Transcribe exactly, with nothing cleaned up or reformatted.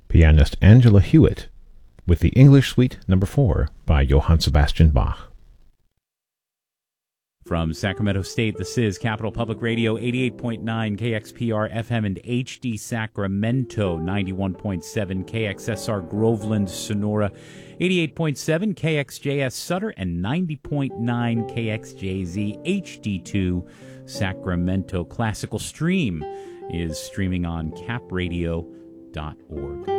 pianist Angela Hewitt with the English Suite Number four by Johann Sebastian Bach. From Sacramento State, this is Capital Public Radio, eighty-eight point nine K X P R F M and H D Sacramento, ninety-one point seven K X S R Groveland, Sonora, eighty-eight point seven K X J S Sutter, and ninety point nine K X J Z H D two Sacramento. Classical Stream is streaming on cap radio dot org.